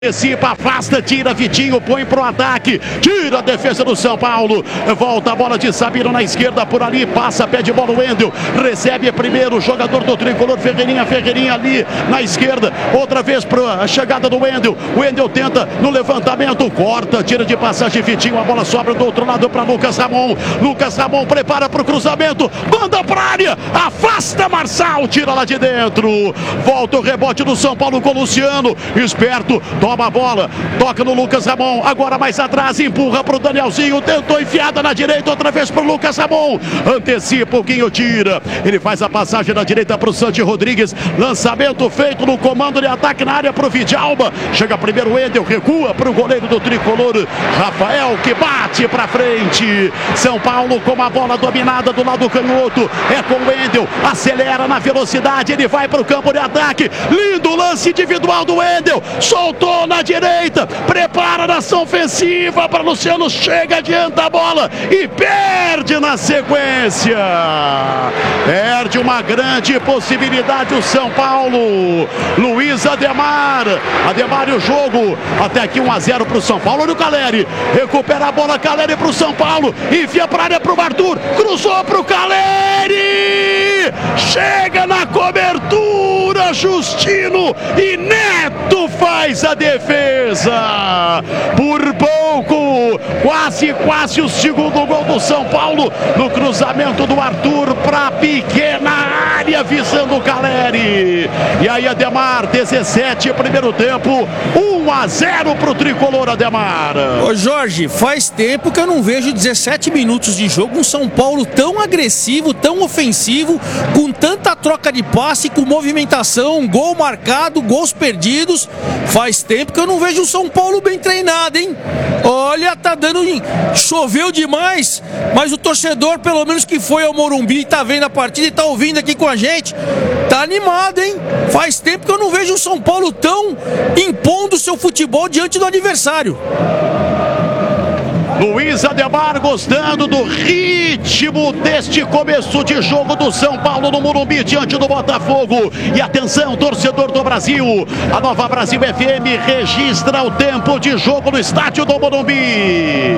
Antecipa, afasta, tira, Vitinho, põe pro ataque, tira a defesa do São Paulo, volta a bola de Sabino na esquerda, por ali, passa, pede bola o Wendel, recebe primeiro o jogador do tricolor, Ferreirinha ali na esquerda, outra vez para a chegada do Wendel, o Wendel tenta no levantamento, corta, tira de passagem Vitinho, a bola sobra do outro lado para Lucas Ramon prepara para o cruzamento, manda para a área, afasta Marçal, tira lá de dentro, volta o rebote do São Paulo com o Luciano, esperto, toma a bola, toca no Lucas Ramon, agora mais atrás, empurra para o Danielzinho, tentou enfiada na direita, outra vez para o Lucas Ramon, antecipa o Guinho, tira, ele faz a passagem na direita para o Santi Rodrigues, lançamento feito no comando de ataque na área para o Vidalba, chega primeiro o Wendel, recua para o goleiro do tricolor, Rafael, que bate para frente, São Paulo com a bola dominada do lado canhoto, é com o Wendel, acelera na velocidade, ele vai para o campo de ataque, lindo lance individual do Wendel, soltou na direita, prepara a nação ofensiva para Luciano, chega, adianta a bola e perde na sequência, perde uma grande possibilidade o São Paulo, Luiz Ademar e o jogo, até aqui 1-0 para o São Paulo, olha o Caleri, recupera a bola, Caleri para o São Paulo, enfia para a área para o Arthur, cruzou para o Caleri, chega na cobertura, Justino e Neto faz a defesa, por pouco, quase o segundo gol do São Paulo, no cruzamento do Arthur para a pequena área, visando o Caleri, e aí Ademar, 17, primeiro tempo, 1-0 para o tricolor, Ademar. Ô Jorge, faz tempo que eu não vejo 17 minutos de jogo, um São Paulo tão agressivo, tão ofensivo, com tanta troca de passe, com movimentação, gol marcado, gols perdidos. Faz tempo que eu não vejo o São Paulo bem treinado, hein? Olha, tá dando... Choveu demais, mas o torcedor, pelo menos que foi ao Morumbi, tá vendo a partida e tá ouvindo aqui com a gente, tá animado, hein? Faz tempo que eu não vejo o São Paulo tão impondo seu futebol diante do adversário. Luiz Ademar gostando do ritmo deste começo de jogo do São Paulo no Morumbi diante do Botafogo. E atenção, torcedor do Brasil, a Nova Brasil FM registra o tempo de jogo no estádio do Morumbi.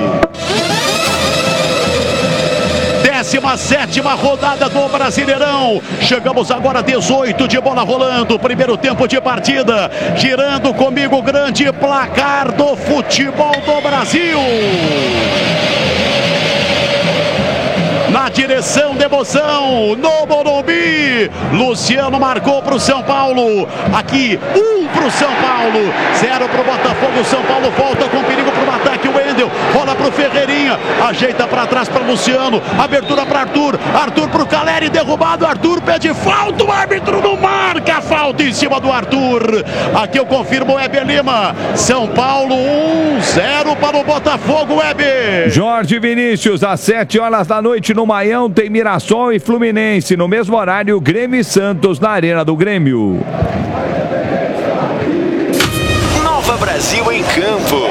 17ª rodada do Brasileirão. Chegamos agora a 18 de bola rolando. Primeiro tempo de partida. Girando comigo o grande placar do futebol do Brasil. Na direção de emoção, no Morumbi, Luciano marcou para o São Paulo, aqui 1 para o São Paulo, 0 para o Botafogo. O São Paulo volta com perigo para o ataque, o Wendel rola para o Ferreirinha, ajeita para trás para Luciano, abertura para Arthur para o Caleri, derrubado, Arthur pede falta, o árbitro não marca a falta em cima do Arthur, aqui eu confirmo o Weber Lima, São Paulo 1-0 para o Botafogo, Weber. Jorge Vinícius, às 7 horas da noite no Maião tem Mirassol e Fluminense, no mesmo horário Grêmio e Santos na Arena do Grêmio. Nova Brasil em campo.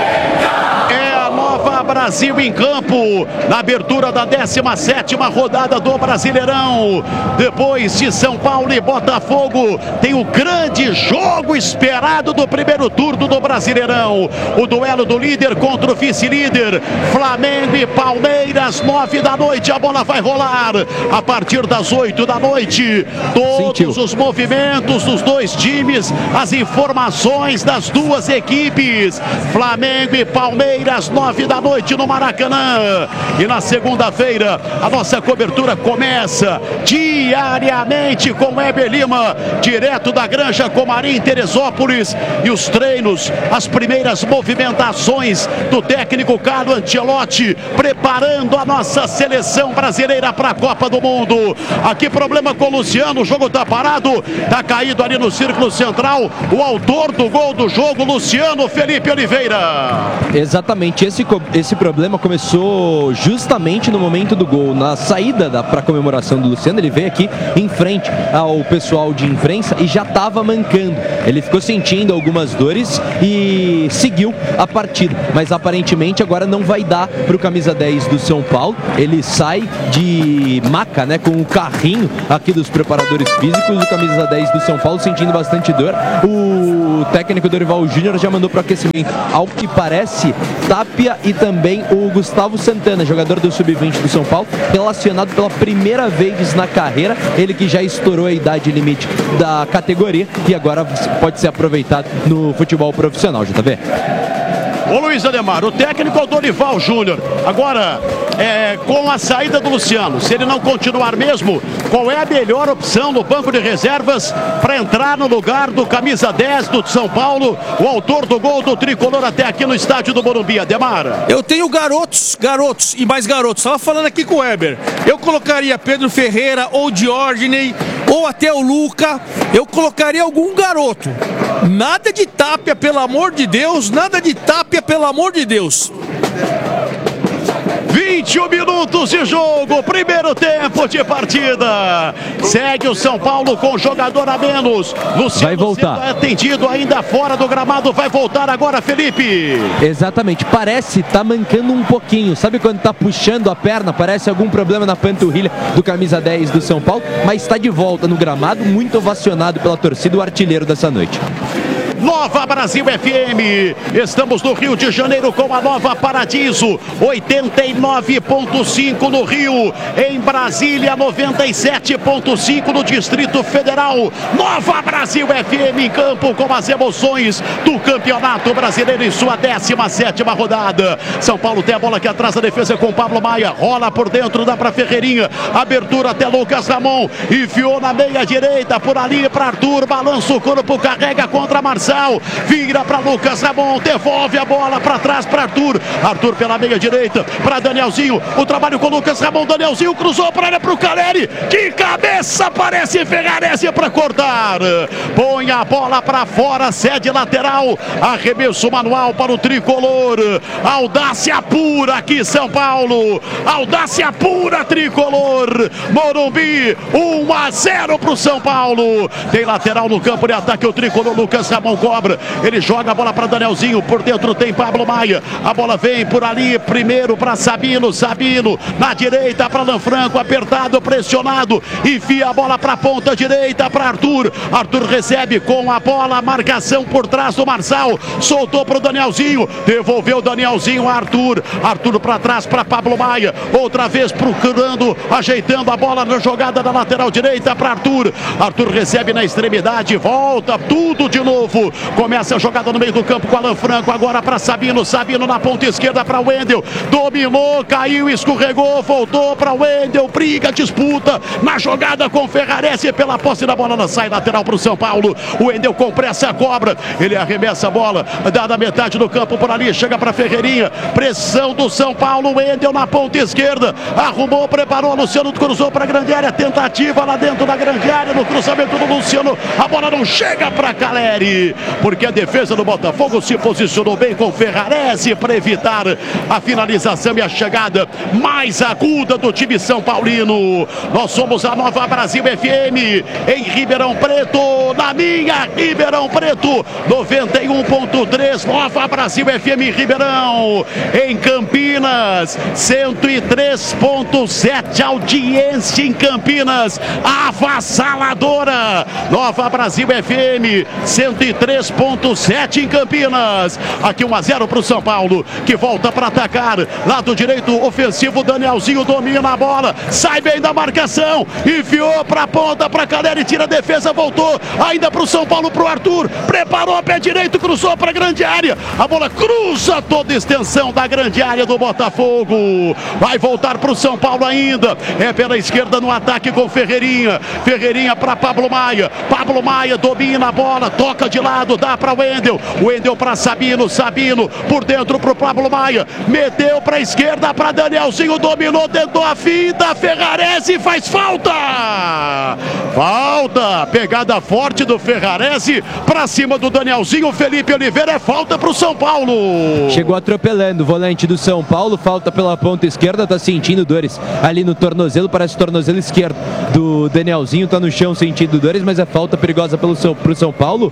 Brasil em campo, na abertura da 17ª rodada do Brasileirão. Depois de São Paulo e Botafogo, tem o grande jogo esperado do primeiro turno do Brasileirão. O duelo do líder contra o vice-líder, Flamengo e Palmeiras, 9 da noite. A bola vai rolar a partir das 8 da noite. Todos os movimentos dos dois times, as informações das duas equipes. Flamengo e Palmeiras, 9 da noite no Maracanã. E na segunda-feira a nossa cobertura começa diariamente com Weber Lima, direto da Granja Comarim, Teresópolis, e os treinos, as primeiras movimentações do técnico Carlo Ancelotti, preparando a nossa seleção brasileira para a Copa do Mundo. Aqui problema com o Luciano, o jogo tá parado, tá caído ali no círculo central, o autor do gol do jogo, Luciano Felipe Oliveira. Exatamente, esse problema começou justamente no momento do gol, na saída para a comemoração do Luciano. Ele veio aqui em frente ao pessoal de imprensa e já estava mancando. Ele ficou sentindo algumas dores e seguiu a partida, mas aparentemente agora não vai dar para o camisa 10 do São Paulo. Ele sai de maca, né, com o carrinho aqui dos preparadores físicos. O camisa 10 do São Paulo sentindo bastante dor. O o técnico Dorival Júnior já mandou para o aquecimento. Ao que parece, Tapia e também o Gustavo Santana, jogador do Sub-20 do São Paulo, relacionado pela primeira vez na carreira, ele que já estourou a idade limite da categoria e agora pode ser aproveitado no futebol profissional, JV. Ô Luiz Ademar, o técnico é o Dorival Júnior. Agora, com a saída do Luciano, se ele não continuar mesmo, qual é a melhor opção no banco de reservas para entrar no lugar do camisa 10 do São Paulo, o autor do gol do tricolor até aqui no estádio do Morumbi, Ademar? Eu tenho garotos e mais garotos. Estava falando aqui com o Weber. Eu colocaria Pedro Ferreira ou Diógenes ou até o Luca. Eu colocaria algum garoto. Nada de Tapia, pelo amor de Deus. Nada de Tapia, pelo amor de Deus. 21 minutos de jogo, primeiro tempo de partida. Segue o São Paulo com jogador a menos. Luciano vai voltar. Sendo atendido ainda fora do gramado. Vai voltar agora, Felipe. Exatamente, parece tá mancando um pouquinho. Sabe quando tá puxando a perna? Parece algum problema na panturrilha do camisa 10 do São Paulo. Mas está de volta no gramado, muito ovacionado pela torcida, o artilheiro dessa noite. Nova Brasil FM, estamos no Rio de Janeiro com a Nova Paradiso, 89.5 no Rio, em Brasília 97.5 no Distrito Federal. Nova Brasil FM em campo com as emoções do Campeonato Brasileiro em sua 17ª rodada. São Paulo tem a bola aqui atrás da defesa com Pablo Maia, rola por dentro, dá para Ferreirinha, abertura até Lucas Ramon, enfiou na meia direita, por ali para Arthur, balança o corpo, carrega contra Marçal. Vira para Lucas Ramon, devolve a bola para trás para Arthur. Arthur pela meia direita para Danielzinho. O trabalho com Lucas Ramon. Danielzinho cruzou para área para o Caleri. De cabeça aparece Ferrarese para cortar. Põe a bola para fora, cede lateral. Arremesso manual para o tricolor. Audácia pura aqui, São Paulo. Audácia pura, tricolor. Morumbi, 1-0 para o São Paulo. Tem lateral no campo de ataque. O tricolor Lucas Ramon cobra, ele joga a bola para Danielzinho, por dentro tem Pablo Maia, a bola vem por ali, primeiro para Sabino, na direita para Lanfranco, apertado, pressionado, enfia a bola para a ponta direita para Arthur recebe com a bola, marcação por trás do Marçal, soltou para o Danielzinho, devolveu o Danielzinho a Arthur para trás para Pablo Maia, outra vez procurando, ajeitando a bola na jogada da lateral direita para Arthur recebe na extremidade, volta, tudo de novo. Começa a jogada no meio do campo com Alan Franco, agora para Sabino na ponta esquerda para Wendel, dominou, caiu, escorregou, voltou para Wendel, briga, disputa na jogada com Ferrarese pela posse da bola, sai lateral para o São Paulo, o Wendel com pressa, cobra, ele arremessa a bola, dá da metade do campo por ali, chega para Ferreirinha, pressão do São Paulo, Wendel na ponta esquerda, arrumou, preparou, Luciano cruzou para a grande área, tentativa lá dentro da grande área, no cruzamento do Luciano, a bola não chega para Caleri, porque a defesa do Botafogo se posicionou bem com Ferrarese para evitar a finalização e a chegada mais aguda do time São Paulino. Nós somos a Nova Brasil FM em Ribeirão Preto, na minha Ribeirão Preto, 91.3, Nova Brasil FM em Ribeirão, em Campinas, 103.7, audiência em Campinas, avassaladora, Nova Brasil FM, 103.7 em Campinas. Aqui 1-0 para o São Paulo, que volta para atacar. Lado direito ofensivo, Danielzinho domina a bola, sai bem da marcação, enfiou para a ponta, para Caleri, tira a defesa, voltou ainda para o São Paulo, para o Arthur, preparou a pé direito, cruzou para a grande área, a bola cruza toda a extensão da grande área do Botafogo. Vai voltar para o São Paulo ainda, é pela esquerda no ataque com Ferreirinha para Pablo Maia domina a bola, toca de lado, dá para Wendel para Sabino por dentro para o Pablo Maia, meteu para a esquerda para Danielzinho, dominou, tentou a finta, Ferrarese faz falta, pegada forte do Ferrarese para cima do Danielzinho, Felipe Oliveira, é falta para o São Paulo. Chegou atropelando o volante do São Paulo, falta pela ponta esquerda, tá sentindo dores ali no tornozelo, parece o tornozelo esquerdo do Danielzinho, tá no chão sentindo dores, mas é falta perigosa pro São Paulo, ponto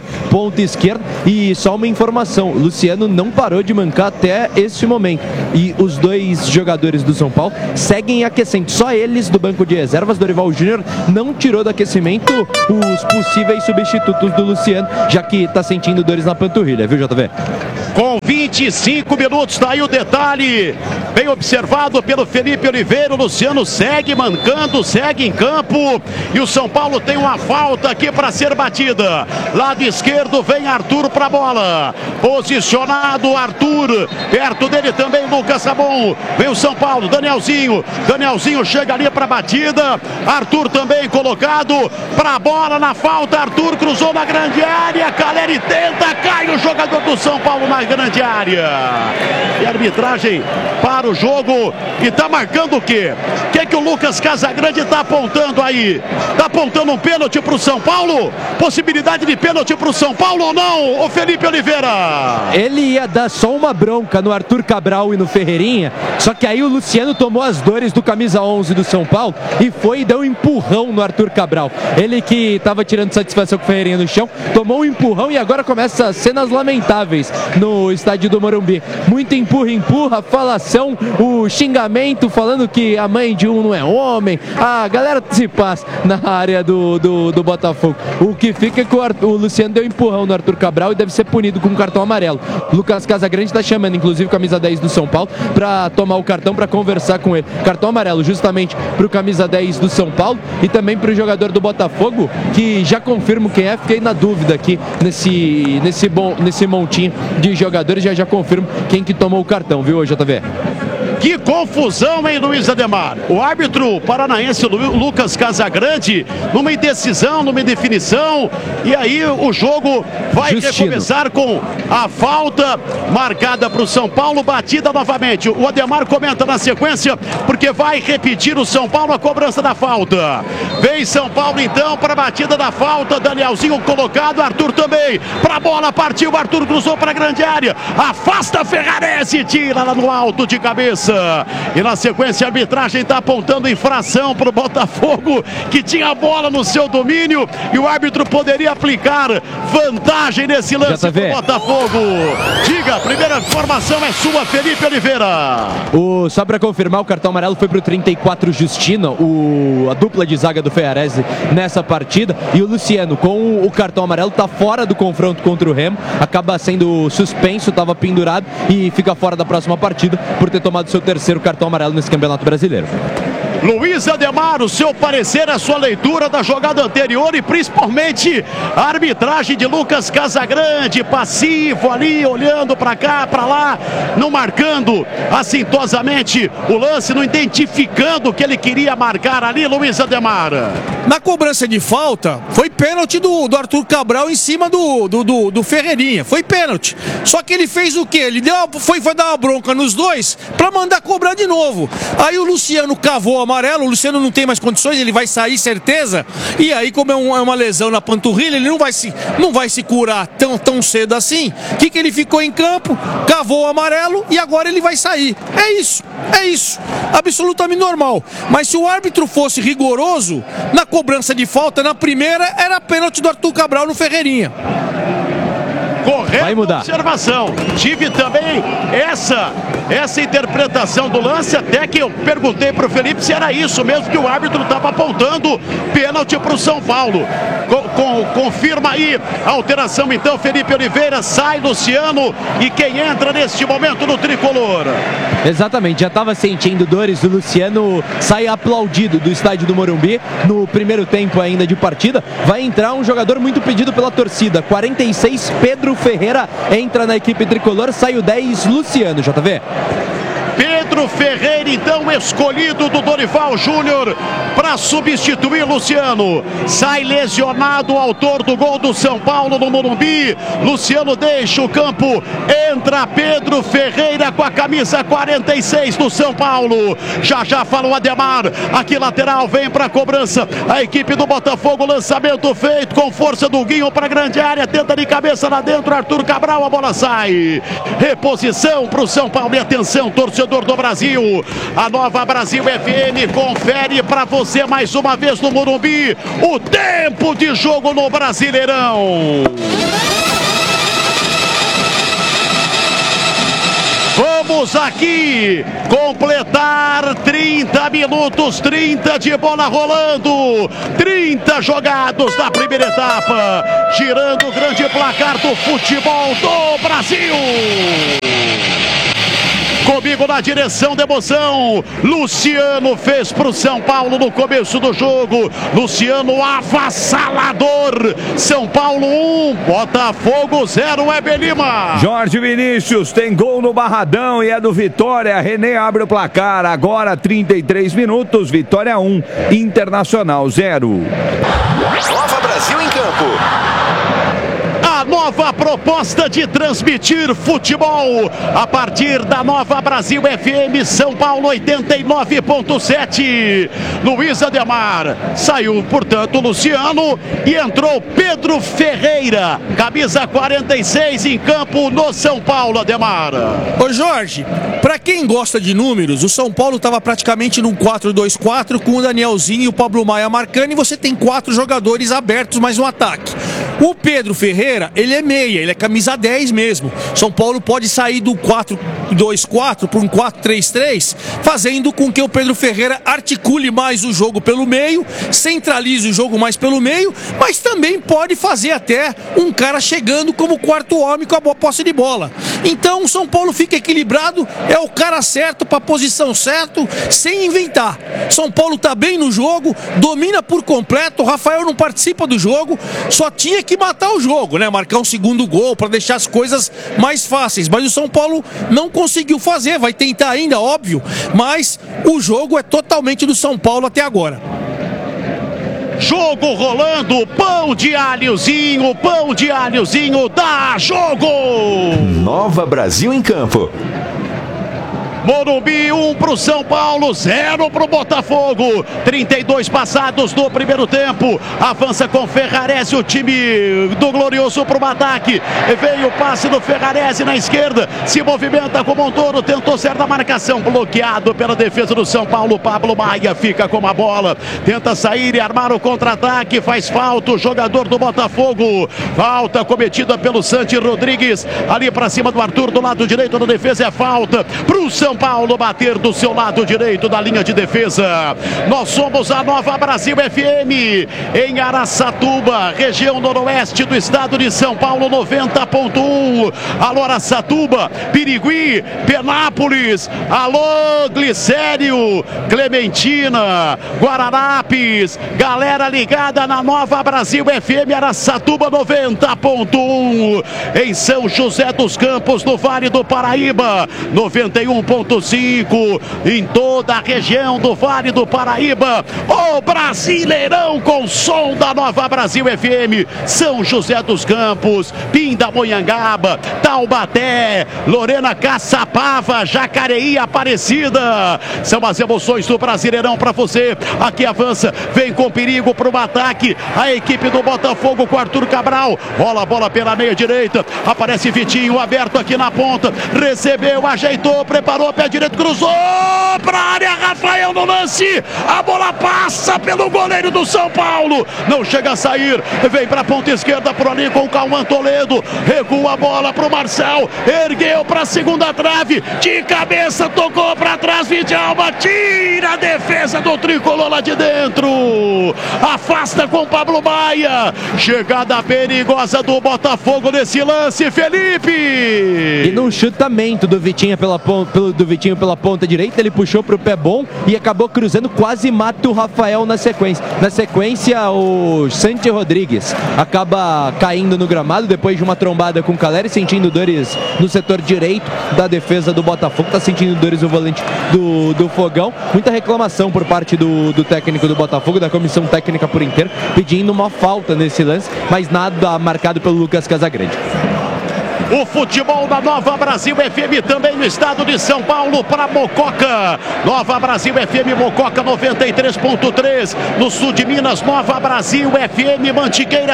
ponta esquerda. E só uma informação, o Luciano não parou de mancar até este momento. E os dois jogadores do São Paulo seguem aquecendo. Só eles do banco de reservas, Dorival Júnior, não tirou do aquecimento os possíveis substitutos do Luciano, já que está sentindo dores na panturrilha, viu, JV? Com 25 minutos, tá aí o detalhe, bem observado pelo Felipe Oliveira. O Luciano segue mancando, segue em campo, e o São Paulo tem uma falta aqui para ser batida. Lado esquerdo vem Arthur para a bola, posicionado Arthur, perto dele também Lucas Sabon. Vem o São Paulo, Danielzinho chega ali para a batida, Arthur também colocado para a bola na falta. Arthur cruzou na grande área, Caleri tenta, cai o jogador do São Paulo na grande área. E a arbitragem para o jogo e tá marcando o quê? O que o Lucas Casagrande tá apontando aí? Tá apontando um pênalti pro São Paulo? Possibilidade de pênalti pro São Paulo ou não, ô Felipe Oliveira? Ele ia dar só uma bronca no Arthur Cabral e no Ferreirinha, só que aí o Luciano tomou as dores do camisa 11 do São Paulo e foi e deu um empurrão no Arthur Cabral. Ele que tava tirando satisfação com o Ferreirinha no chão, tomou um empurrão e agora começa cenas lamentáveis no estádio do Morumbi. Muito empurra, falação, o xingamento falando que a mãe de um não é homem. A galera se passa na área do Botafogo. O que fica é que o Luciano deu um empurrão no Arthur Cabral e deve ser punido com um cartão amarelo. Lucas Casagrande está chamando, inclusive, camisa 10 do São Paulo para tomar o cartão, para conversar com ele. Cartão amarelo justamente para o camisa 10 do São Paulo e também para o jogador do Botafogo, que já confirmo quem é, fiquei na dúvida aqui nesse montinho de jogadores, já confirmo quem que tomou o cartão, viu, JV? Que confusão, hein, Luiz Ademar? O árbitro paranaense Lucas Casagrande, numa indecisão, numa indefinição, e aí o jogo vai recomeçar com a falta marcada para o São Paulo, batida novamente. O Ademar comenta na sequência, porque vai repetir o São Paulo a cobrança da falta. Vem São Paulo então para a batida da falta, Danielzinho colocado, Arthur também, para a bola, partiu, Arthur cruzou para a grande área, afasta Ferrarese, tira lá no alto de cabeça. E na sequência a arbitragem está apontando infração para o Botafogo, que tinha a bola no seu domínio e o árbitro poderia aplicar vantagem nesse lance para o Botafogo. Diga, a primeira informação é sua, Felipe Oliveira. Só para confirmar, o cartão amarelo foi para o 34 Justino, a dupla de zaga do Ferrarese nessa partida, e o Luciano com o cartão amarelo está fora do confronto contra o Remo, acaba sendo suspenso, estava pendurado e fica fora da próxima partida por ter tomado seu terceiro cartão amarelo nesse Campeonato Brasileiro. Luiz Ademar, o seu parecer, a sua leitura da jogada anterior e principalmente a arbitragem de Lucas Casagrande, passivo ali, olhando para cá, para lá, não marcando assintosamente o lance, não identificando o que ele queria marcar ali, Luiz Ademar. Na cobrança de falta, foi pênalti do Arthur Cabral em cima do Ferreirinha, foi pênalti. Só que ele fez o quê? Ele foi dar uma bronca nos dois para mandar cobrar de novo. Aí o Luciano cavou a amarelo, o Luciano não tem mais condições, ele vai sair, certeza, e aí como é uma lesão na panturrilha, ele não vai se curar tão cedo assim. O que ele ficou em campo, cavou o amarelo e agora ele vai sair. É isso, absolutamente normal. Mas se o árbitro fosse rigoroso, na cobrança de falta, na primeira, era pênalti do Arthur Cabral no Ferreirinha. Correta observação. Tive também essa interpretação do lance, até que eu perguntei para o Felipe se era isso mesmo que o árbitro estava apontando, pênalti para o São Paulo. Confirma aí a alteração então, Felipe Oliveira, sai Luciano e quem entra neste momento no tricolor. Exatamente, já estava sentindo dores, o Luciano sai aplaudido do estádio do Morumbi no primeiro tempo ainda de partida. Vai entrar um jogador muito pedido pela torcida, 46, Pedro Ferreira entra na equipe tricolor, sai o 10, Luciano, JV. Pedro Ferreira, então, escolhido do Dorival Júnior para substituir Luciano. Sai lesionado o autor do gol do São Paulo no Morumbi. Luciano deixa o campo. Entra Pedro Ferreira com a camisa 46 do São Paulo. Já fala o Ademar. Aqui lateral, vem para a cobrança. A equipe do Botafogo, lançamento feito com força do Guinho para a grande área. Tenta de cabeça lá dentro, Arthur Cabral, a bola sai. Reposição para o São Paulo. E atenção, torcedor do Brasil, a Nova Brasil FM confere para você mais uma vez no Morumbi o tempo de jogo no Brasileirão. Vamos aqui completar 30 minutos, 30 de bola rolando, 30 jogados na primeira etapa, girando o grande placar do futebol do Brasil. Comigo na direção da emoção, Luciano fez para o São Paulo no começo do jogo. Luciano avassalador. São Paulo 1, Botafogo 0, Weber Lima. Jorge Vinícius tem gol no Barradão e é do Vitória. René abre o placar. Agora 33 minutos, Vitória 1, Internacional 0. Nova Brasil em campo. A nova proposta de transmitir futebol a partir da Nova Brasil FM, São Paulo 89.7. Luiz Ademar, saiu portanto Luciano e entrou Pedro Ferreira, camisa 46 em campo no São Paulo, Ademar. Ô Jorge, pra quem gosta de números, o São Paulo estava praticamente num 4-2-4 com o Danielzinho e o Pablo Maia marcando, e você tem 4 jogadores abertos mais no ataque. O Pedro Ferreira, ele é meia, ele é camisa 10 mesmo. São Paulo pode sair do 4-2-4 para um 4-3-3, fazendo com que o Pedro Ferreira articule mais o jogo pelo meio, centralize o jogo mais pelo meio, mas também pode fazer até um cara chegando como quarto homem com a boa posse de bola. Então o São Paulo fica equilibrado, é o cara certo para a posição certa, sem inventar. São Paulo tá bem no jogo, domina por completo, o Rafael não participa do jogo, só tinha que matar o jogo, né? Marcar um segundo gol para deixar as coisas mais fáceis, mas o São Paulo não conseguiu fazer, vai tentar ainda, óbvio, mas o jogo é totalmente do São Paulo até agora. Jogo rolando, pão de alhozinho, dá jogo! Nova Brasil em campo. Morumbi 1 pro São Paulo, 0 pro Botafogo. 32 passados no primeiro tempo. Avança com Ferrarese o time do Glorioso pro ataque. Veio o passe do Ferrarese na esquerda. Se movimenta com o Montoro, tentou ser da marcação. Bloqueado pela defesa do São Paulo. Pablo Maia fica com a bola. Tenta sair e armar o contra-ataque. Faz falta o jogador do Botafogo. Falta cometida pelo Santi Rodrigues. Ali pra cima do Arthur, do lado direito da defesa, é falta pro São Paulo bater do seu lado direito da linha de defesa. Nós somos a Nova Brasil FM em Araçatuba, região noroeste do estado de São Paulo, 90.1. Alô Araçatuba, Pirigui, Penápolis, alô Glicério, Clementina, Guararapes, galera ligada na Nova Brasil FM Araçatuba 90.1. Em São José dos Campos, no Vale do Paraíba, 91.5 em toda a região do Vale do Paraíba. O Brasileirão com som da Nova Brasil FM. São José dos Campos, Pindamonhangaba, Taubaté, Lorena Caçapava, Jacareí, Aparecida. São as emoções do Brasileirão para você. Aqui avança, vem com perigo para o ataque. A equipe do Botafogo com Arthur Cabral. Rola a bola pela meia direita. Aparece Vitinho aberto aqui na ponta. Recebeu, ajeitou, preparou, pé direito, cruzou para a área. Rafael no lance. A bola passa pelo goleiro do São Paulo. Não chega a sair. Vem para a ponta esquerda por ali com o Cauã Toledo. Recua a bola para o Marcel. Ergueu para a segunda trave. De cabeça, tocou para trás. Vidalba tira a defesa do tricolor lá de dentro. Afasta com Pablo Maia. Chegada perigosa do Botafogo nesse lance, Felipe. E num chutamento do Vitinho pela ponta direita, ele puxou para o pé bom e acabou cruzando, quase mata o Rafael na sequência. Na sequência, o Santi Rodrigues acaba caindo no gramado depois de uma trombada com o Caleri, sentindo dores no setor direito da defesa do Botafogo, está sentindo dores no volante do Fogão. Muita reclamação por parte do técnico do Botafogo, da comissão técnica por inteiro, pedindo uma falta nesse lance, mas nada marcado pelo Lucas Casagrande. O futebol da Nova Brasil FM também no estado de São Paulo para Mococa. Nova Brasil FM Mococa 93.3. No sul de Minas, Nova Brasil FM Mantiqueira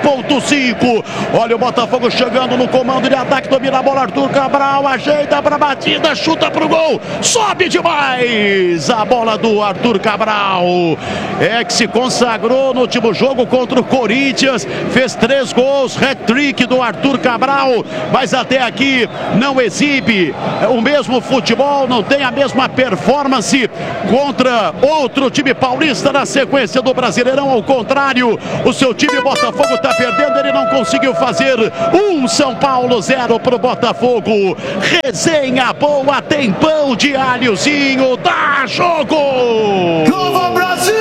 100.5. Olha o Botafogo chegando no comando de ataque, domina a bola, Arthur Cabral, ajeita para a batida, chuta para o gol, sobe demais a bola do Arthur Cabral. É que se consagrou no último jogo contra o Corinthians, fez 3 gols, hat-trick do Arthur Cabral. mas até aqui não exibe o mesmo futebol, não tem a mesma performance contra outro time paulista na sequência do Brasileirão. Ao contrário, o seu time Botafogo está perdendo, ele não conseguiu fazer. São Paulo 0 para o Botafogo. Resenha boa, tem pão de alhozinho, dá jogo! Nova Brasil!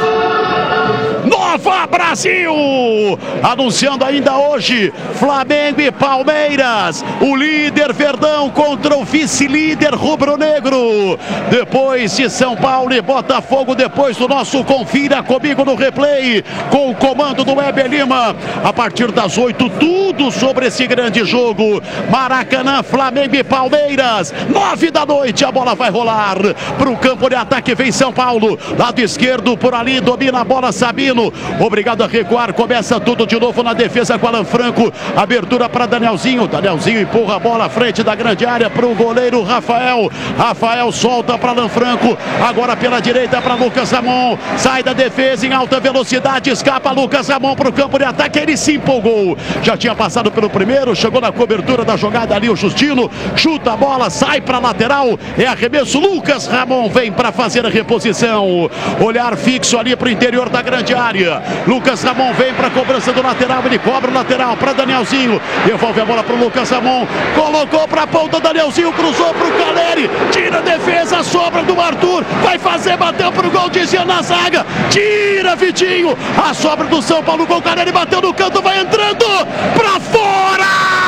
Nova Brasil! Anunciando ainda hoje Flamengo e Palmeiras, o líder Verdão contra o vice-líder rubro-negro. Depois de São Paulo e Botafogo, depois do nosso Confira Comigo no Replay, com o comando do Weber Lima. A partir das 8, tudo sobre esse grande jogo. Maracanã, Flamengo e Palmeiras, 9 da noite, a bola vai rolar para o campo de ataque, vem São Paulo, lado esquerdo por ali, domina a bola Sabino, obrigado a recuar, começa tudo de novo na defesa com Alan Franco, abertura para Danielzinho empurra a bola à frente da grande área para o goleiro Rafael solta para Alan Franco, agora pela direita para Lucas Ramon, sai da defesa em alta velocidade, escapa Lucas Ramon para o campo de ataque, ele se empolgou, já tinha passado pelo primeiro, chegou na cobertura da jogada ali o Justino, chuta a bola, sai para a lateral, é arremesso, Lucas Ramon vem para fazer a reposição, olhar fixo ali para o interior da grande área, Lucas Ramon vem para a cobrança do lateral, ele cobra o lateral para Danielzinho, devolve a bola para o Lucas Ramon, colocou para a ponta, Danielzinho cruzou para o Caleri, tira a defesa, sobra do Arthur, vai fazer, bateu para o gol, dizia na zaga, tira Vitinho, a sobra do São Paulo com o Caleri, bateu no canto, vai entrando para fora,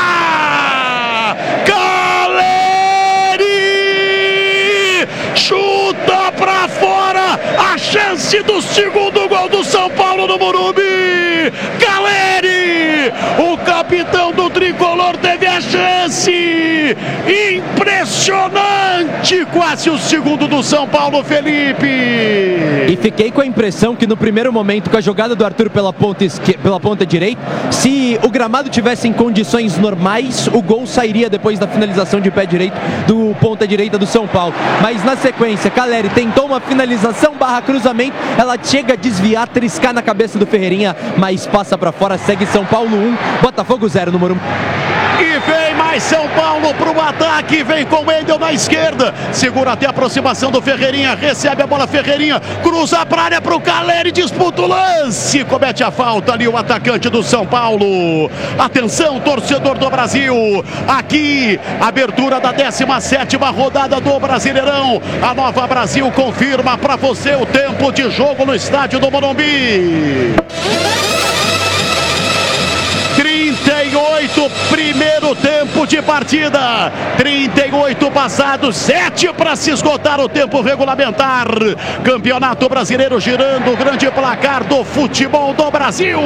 Caleri chuta para fora, a chance do segundo gol do São Paulo no Morumbi, Caleri, o capitão do tricolor teve a chance, impressionante, quase o segundo do São Paulo, Felipe. E fiquei com a impressão que no primeiro momento, com a jogada do Arthur pela ponta direita, se o gramado tivesse em condições normais, o gol sairia depois da finalização de pé direito do ponta direita do São Paulo, mas na sequência, Caleri tentou uma finalização / cruzamento, ela chega a desviar, triscar na cabeça do Ferreirinha, mas passa para fora, segue São Paulo 1, Botafogo 0 no Morumbi. E vem mais São Paulo para o ataque, vem com o Wendel na esquerda, segura até a aproximação do Ferreirinha, recebe a bola Ferreirinha, cruza para a área para o Caleri, disputa o lance, comete a falta ali o atacante do São Paulo. Atenção, torcedor do Brasil, aqui, abertura da 17ª rodada do Brasileirão, a Nova Brasil confirma para você o tempo de jogo no estádio do Morumbi. 38, primeiro tempo de partida, 38 passados, 7 para se esgotar o tempo regulamentar. Campeonato Brasileiro girando, o grande placar do futebol do Brasil.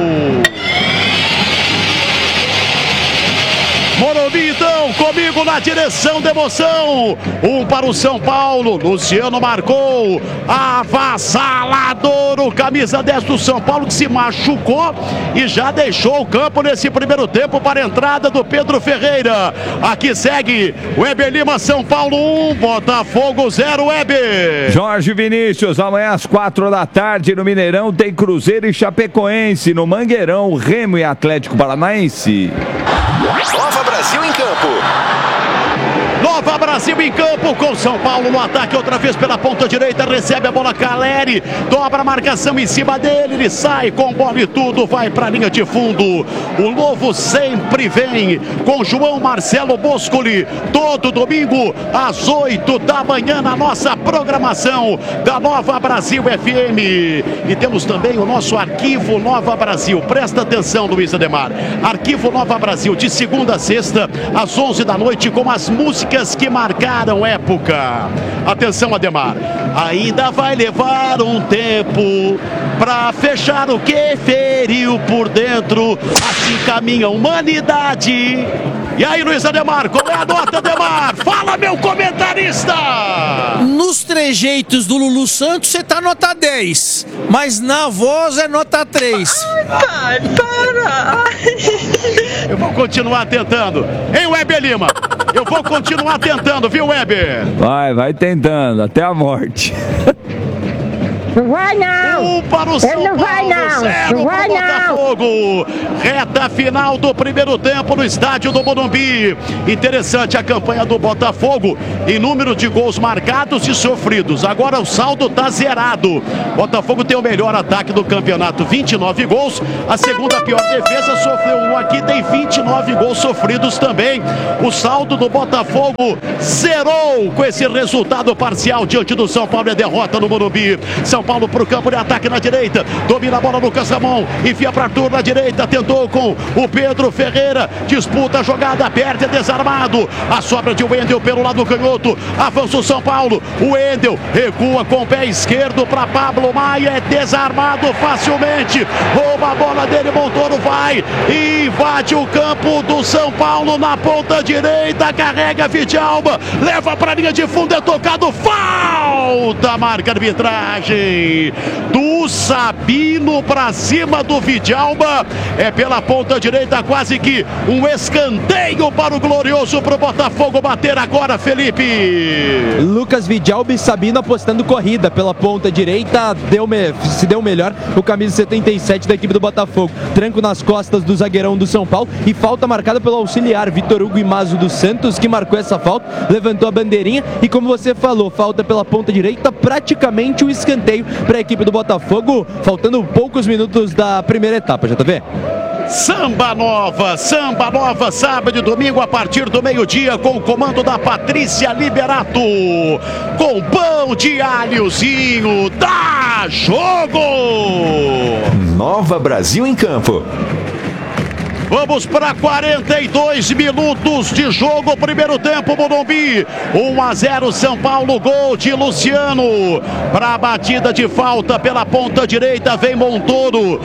Morumbi então, comigo na direção da emoção, 1 para o São Paulo, Luciano marcou, avassalador, o camisa 10 do São Paulo que se machucou e já deixou o campo nesse primeiro tempo para a entrada do Pedro Ferreira. Aqui segue Weber Lima, São Paulo 1, Botafogo 0, Weber. Jorge Vinícius, amanhã às 4 da tarde no Mineirão tem Cruzeiro e Chapecoense, no Mangueirão, Remo e Atlético Paranaense. Nova Brasil em campo. Nova Brasil em campo com São Paulo no ataque, outra vez pela ponta direita, recebe a bola Caleri, dobra a marcação em cima dele, ele sai com bola e tudo, vai para a linha de fundo. O Novo sempre vem com João Marcelo Boscoli, todo domingo às 8 da manhã na nossa programação da Nova Brasil FM. E temos também o nosso Arquivo Nova Brasil, presta atenção, Luiz Ademar, Arquivo Nova Brasil, de segunda a sexta às 11 da noite, com as músicas que marcaram época. Atenção, Ademar, ainda vai levar um tempo pra fechar o que feriu por dentro, assim caminha a humanidade. E aí, Luiz Ademar, qual é a nota, Ademar? Fala, meu comentarista! Nos trejeitos do Lulu Santos, você tá nota 10, mas na voz é nota 3. Ai, para! Eu vou continuar tentando. Hein, Weber Lima? Eu vou continuar tentando, viu, Weber? Vai tentando, até a morte. Não vai não! Para o São Ele não vai Paulo, não! 0 Não vai pro não! Botafogo. Reta final do primeiro tempo no estádio do Morumbi. Interessante a campanha do Botafogo em número de gols marcados e sofridos. Agora o saldo tá zerado. Botafogo tem o melhor ataque do campeonato, 29 gols. A segunda pior defesa, sofreu um aqui, tem 29 gols sofridos também. O saldo do Botafogo zerou com esse resultado parcial diante do São Paulo. É derrota no Morumbi. São Paulo para o campo de ataque na direita. Domina a bola no Casamão. Enfia para Arthur na direita. Tentou com o Pedro Ferreira. Disputa a jogada. Perde, é desarmado. A sobra de Wendel pelo lado canhoto. Avança o São Paulo. O Wendel recua com o pé esquerdo para Pablo Maia. É desarmado facilmente. Rouba a bola dele. Montoro vai. Invade o campo do São Paulo na ponta direita. Carrega Vidalba. Leva para a linha de fundo. É tocado. Falta. Marca a arbitragem do Sabino para cima do Vidalba. É pela ponta direita, quase que um escanteio para o glorioso, para o Botafogo bater agora, Felipe. Lucas Vidalba e Sabino apostando corrida pela ponta direita. Se deu melhor o camisa 77 da equipe do Botafogo. Tranco nas costas do zagueirão do São Paulo e falta marcada pelo auxiliar Vitor Hugo Imazo dos Santos, que marcou essa falta, levantou a bandeirinha e, como você falou, falta pela ponta direita, praticamente um escanteio para a equipe do Botafogo, faltando poucos minutos da primeira etapa, JV. Samba Nova, sábado e domingo a partir do meio-dia, com o comando da Patrícia Liberato, com pão de alhozinho. Dá jogo! Nova Brasil em Campo. Vamos para 42 minutos de jogo, primeiro tempo, Morumbi, 1-0 São Paulo, gol de Luciano. Para a batida de falta pela ponta direita vem Montoro,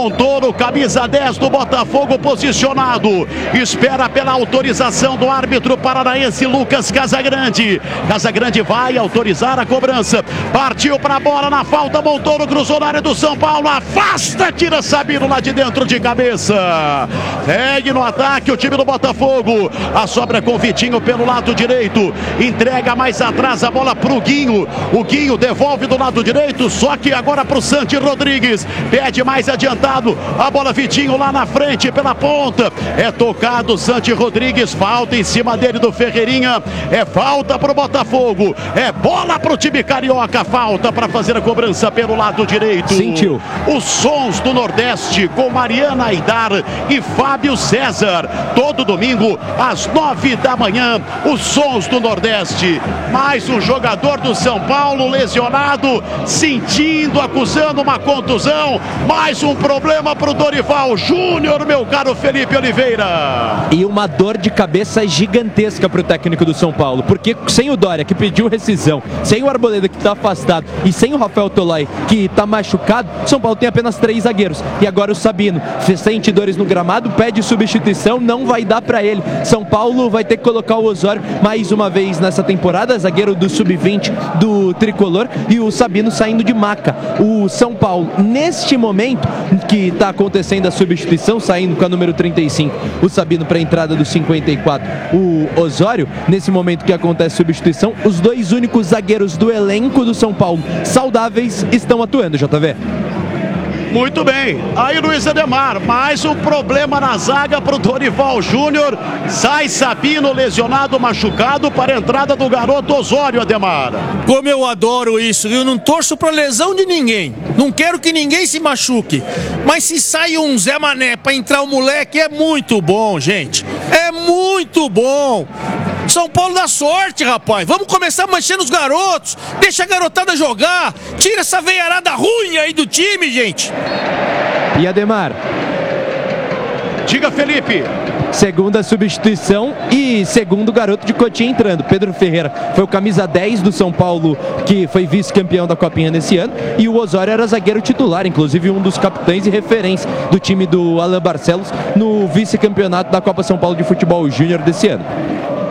camisa 10 do Botafogo, posicionado, espera pela autorização do árbitro paranaense Lucas Casagrande. Casagrande vai autorizar a cobrança, partiu para a bola na falta, Montoro cruzou na área do São Paulo, afasta, tira Sabino lá de dentro de cabeça. Segue no ataque o time do Botafogo. A sobra com o Vitinho pelo lado direito. Entrega mais atrás a bola pro Guinho. O Guinho devolve do lado direito, só que agora pro Santi Rodrigues. Pede mais adiantado. A bola Vitinho lá na frente pela ponta. É tocado Santi Rodrigues. Falta em cima dele do Ferreirinha. É falta pro Botafogo. É bola pro time carioca. Falta para fazer a cobrança pelo lado direito. Sentiu. Os sons do Nordeste com Mariana Aidar e Fábio César, todo domingo às 9 da manhã, os sons do Nordeste. Mais um jogador do São Paulo lesionado, sentindo, acusando uma contusão, mais um problema para o Dorival Júnior, meu caro Felipe Oliveira. E uma dor de cabeça gigantesca para o técnico do São Paulo, porque sem o Dória, que pediu rescisão, sem o Arboleda, que está afastado, e sem o Rafael Tolói, que está machucado, São Paulo tem apenas 3 zagueiros. E agora o Sabino sente dores no gramado, pede substituição, não vai dar para ele. São Paulo vai ter que colocar o Osório mais uma vez nessa temporada, zagueiro do sub-20 do Tricolor, e o Sabino saindo de maca. O São Paulo, neste momento que está acontecendo a substituição, saindo com a número 35, o Sabino para a entrada do 54, o Osório, nesse momento que acontece a substituição, os 2 únicos zagueiros do elenco do São Paulo saudáveis estão atuando, JV. Muito bem, aí Luiz Ademar, mais um problema na zaga para o Dorival Júnior. Sai Sabino lesionado, machucado, para a entrada do garoto Osório, Ademar. Como eu adoro isso, eu não torço para lesão de ninguém, não quero que ninguém se machuque, mas se sai um Zé Mané para entrar o moleque, é muito bom, gente, é muito bom. São Paulo dá sorte, rapaz. Vamos começar manchando os garotos. Deixa a garotada jogar. Tira essa veiarada ruim aí do time, gente. E Ademar? Diga, Felipe. Segunda substituição e segundo garoto de Cotia entrando. Pedro Ferreira foi o camisa 10 do São Paulo, que foi vice-campeão da Copinha nesse ano. E o Osório era zagueiro titular, inclusive um dos capitães e referência do time do Alain Barcelos no vice-campeonato da Copa São Paulo de Futebol Júnior desse ano.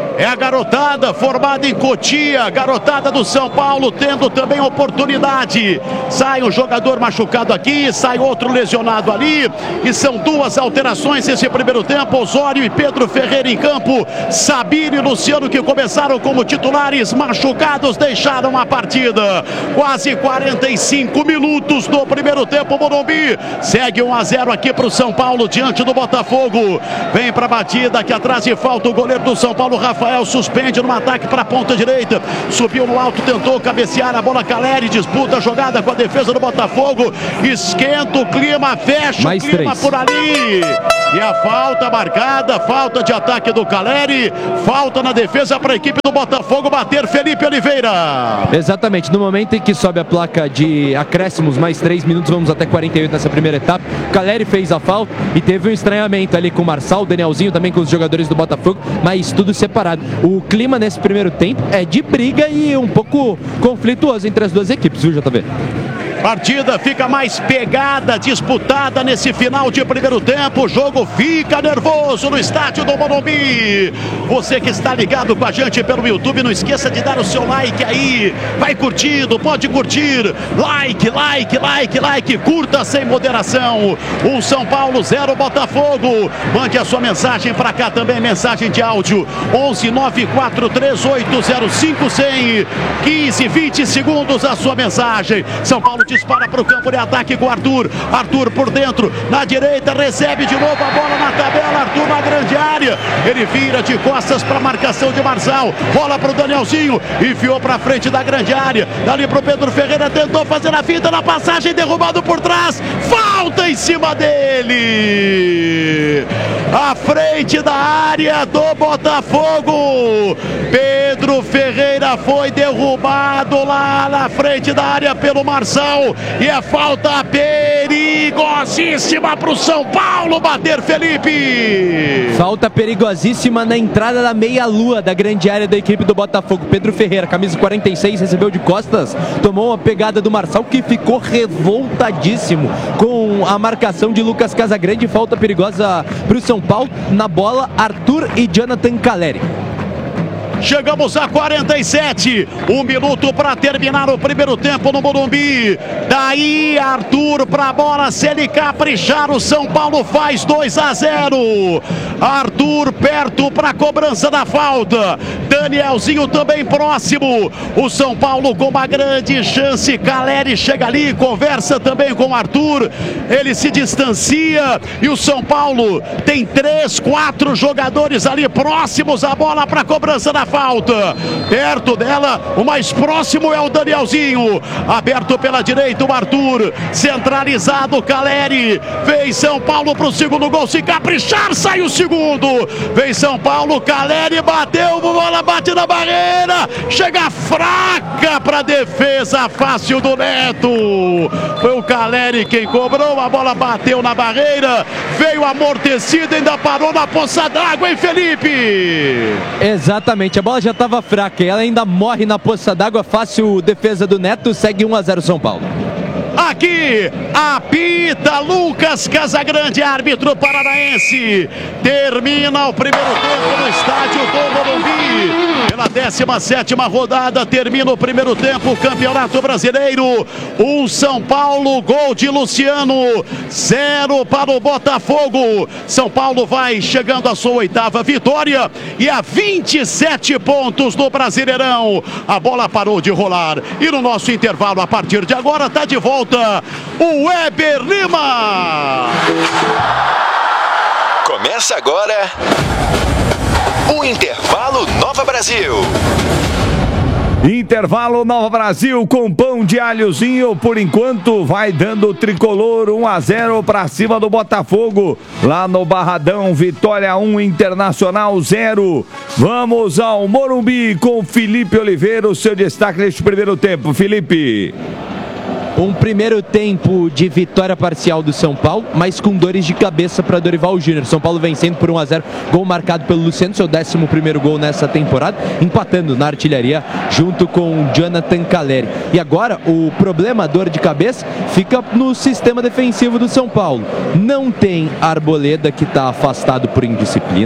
É a garotada formada em Cotia, garotada do São Paulo, tendo também oportunidade. Sai um jogador machucado aqui, sai outro lesionado ali. E são duas alterações nesse primeiro tempo. Osório e Pedro Ferreira em campo. Sabino e Luciano, que começaram como titulares, machucados, deixaram a partida. Quase 45 minutos do primeiro tempo. Morumbi segue 1-0 aqui para o São Paulo diante do Botafogo. Vem para a batida, aqui atrás e falta o goleiro do São Paulo, Rafael, suspende no ataque para a ponta direita, subiu no alto, tentou cabecear a bola. Caleri disputa a jogada com a defesa do Botafogo, esquenta o clima, fecha mais o clima 3 por ali, e a falta marcada, falta de ataque do Caleri, falta na defesa para a equipe do Botafogo bater. Felipe Oliveira. Exatamente, no momento em que sobe a placa de acréscimos, mais 3 minutos, vamos até 48 nessa primeira etapa, o Caleri fez a falta e teve um estranhamento ali com o Marçal, o Danielzinho também com os jogadores do Botafogo, mas tudo separado. O clima nesse primeiro tempo é de briga e um pouco conflituoso entre as duas equipes, viu, JB? Partida fica mais pegada, disputada nesse final de primeiro tempo. O jogo fica nervoso no estádio do Morumbi. Você que está ligado com a gente pelo YouTube, não esqueça de dar o seu like aí. Vai curtindo, pode curtir. Like. Curta sem moderação. 1 São Paulo, 0 Botafogo. Mande a sua mensagem para cá também, mensagem de áudio. 11 94380 5100. 15, 20 segundos a sua mensagem. São Paulo dispara para o campo de ataque com o Arthur. Arthur por dentro, na direita, recebe de novo a bola na tabela. Arthur na grande área. Ele vira de costas para a marcação de Marçal. Bola para o Danielzinho. Enfiou para frente da grande área. Dali para o Pedro Ferreira. Tentou fazer a finta na passagem. Derrubado por trás. Falta em cima dele. À frente da área do Botafogo. Pedro Ferreira foi derrubado lá na frente da área pelo Marçal. E é falta perigosíssima para o São Paulo bater, Felipe. Falta perigosíssima na entrada da meia-lua da grande área da equipe do Botafogo. Pedro Ferreira, camisa 46, recebeu de costas, tomou uma pegada do Marçal que ficou revoltadíssimo com a marcação de Lucas Casagrande. Falta perigosa para o São Paulo. Na bola, Arthur e Jonathan Caleri. Chegamos a 47, 1 minuto para terminar o primeiro tempo no Morumbi. Daí Arthur para a bola, se ele caprichar, o São Paulo faz 2-0. Arthur perto para a cobrança da falta. Danielzinho também próximo. O São Paulo com uma grande chance. Caleri chega ali, conversa também com o Arthur. Ele se distancia e o São Paulo tem 3, 4 jogadores ali próximos à bola para a cobrança da falta. Perto dela, o mais próximo é o Danielzinho. Aberto pela direita o Arthur. Centralizado Caleri. Vem São Paulo para o segundo gol. Se caprichar, sai o segundo. Vem São Paulo, Caleri bateu, bola bate na barreira. Chega fraca para a defesa fácil do Neto. Foi o Caleri quem cobrou. A bola bateu na barreira. Veio amortecida, ainda parou na poça d'água, hein, Felipe? Exatamente. A bola já estava fraca e ela ainda morre na poça d'água. Fácil defesa do Neto, segue 1-0 São Paulo. Aqui, apita Lucas Casagrande, árbitro paranaense. Termina o primeiro tempo no estádio do Morumbi. Pela 17ª rodada, termina o primeiro tempo, Campeonato Brasileiro. 1 São Paulo, gol de Luciano, 0 para o Botafogo. São Paulo vai chegando à sua 8ª vitória e a 27 pontos do Brasileirão. A bola parou de rolar e no nosso intervalo, a partir de agora, está de volta o Weber Lima. Começa agora o Intervalo Nova Brasil. Intervalo Nova Brasil com pão de alhozinho. Por enquanto vai dando o tricolor 1-0 para cima do Botafogo. Lá no Barradão, Vitória 1, Internacional 0. Vamos ao Morumbi com Felipe Oliveira. O seu destaque neste primeiro tempo, Felipe. Um primeiro tempo de vitória parcial do São Paulo, mas com dores de cabeça para Dorival Júnior. São Paulo vencendo por 1-0, gol marcado pelo Luciano, seu 11º gol nessa temporada, empatando na artilharia junto com o Jonathan Caleri. E agora o problema, dor de cabeça, fica no sistema defensivo do São Paulo. Não tem Arboleda, que está afastado por indisciplina.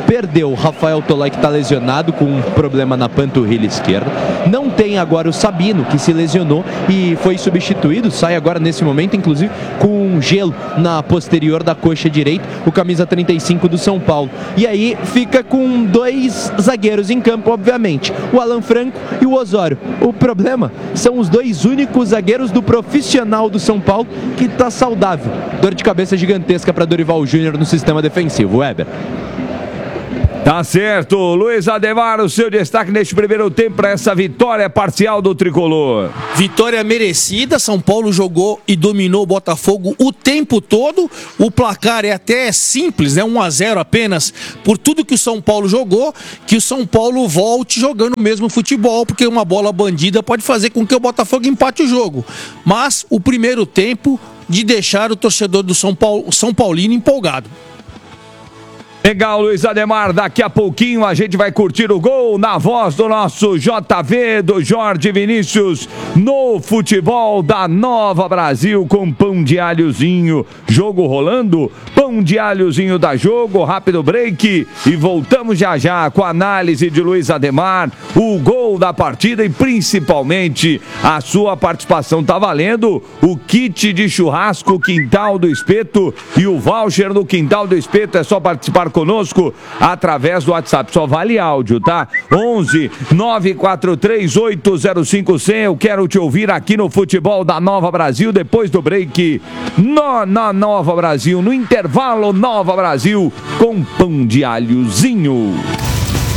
perdeu o Rafael Tolói, que está lesionado com um problema na panturrilha esquerda. Não tem agora o Sabino, que se lesionou e foi substituído, sai agora nesse momento, inclusive, com um gelo na posterior da coxa direita, o camisa 35 do São Paulo. E aí fica com 2 zagueiros em campo, obviamente, o Alan Franco e o Osório. O problema são os 2 únicos zagueiros do profissional do São Paulo que está saudável. Dor de cabeça gigantesca para Dorival Júnior no sistema defensivo. Weber. Tá certo, Luiz Ademar, o seu destaque neste primeiro tempo para essa vitória parcial do Tricolor. Vitória merecida, São Paulo jogou e dominou o Botafogo o tempo todo. O placar é até simples, né? 1-0 apenas, por tudo que o São Paulo jogou, que o São Paulo volte jogando o mesmo futebol, porque uma bola bandida pode fazer com que o Botafogo empate o jogo. Mas o primeiro tempo de deixar o torcedor do São Paulino empolgado. Legal, Luiz Ademar, daqui a pouquinho a gente vai curtir o gol na voz do nosso JV, do Jorge Vinícius, no futebol da Nova Brasil, com pão de alhozinho. Jogo rolando, pão de alhozinho da jogo, rápido break e voltamos já já com a análise de Luiz Ademar, o gol da partida e principalmente a sua participação. Tá valendo o kit de churrasco Quintal do Espeto e o voucher do Quintal do Espeto, é só participar conosco através do WhatsApp, só vale áudio, tá? 11 943 805 100. Eu quero te ouvir aqui no Futebol da Nova Brasil, depois do break na Nova Brasil, no intervalo Nova Brasil, com pão de alhozinho.